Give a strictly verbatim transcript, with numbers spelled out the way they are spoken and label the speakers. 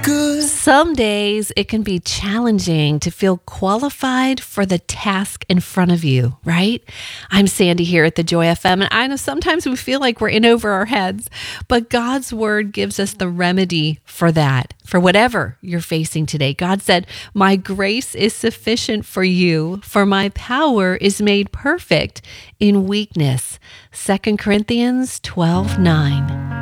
Speaker 1: good.
Speaker 2: Some days it can be challenging to feel qualified for the task in front of you, right? I'm Sandy here at the Joy F M, and I know sometimes we feel like we're in over our heads, but God's word gives us the remedy for that, for whatever you're facing today. God said, "My grace is sufficient for you, for my power is made perfect in weakness." Second Corinthians twelve nine.